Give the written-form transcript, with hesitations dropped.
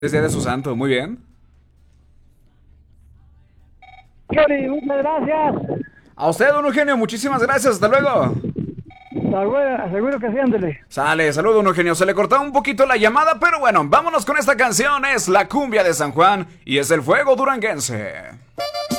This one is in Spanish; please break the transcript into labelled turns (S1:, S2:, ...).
S1: Es día de su santo, muy bien.
S2: Yuri, muchas gracias.
S1: A usted, don Eugenio, muchísimas gracias, hasta luego.
S2: Seguro que sí, ándale.
S1: Sale, saludo, don Eugenio. Se le cortaba un poquito la llamada, pero bueno, vámonos con esta canción. Es la cumbia de San Juan y es el fuego duranguense.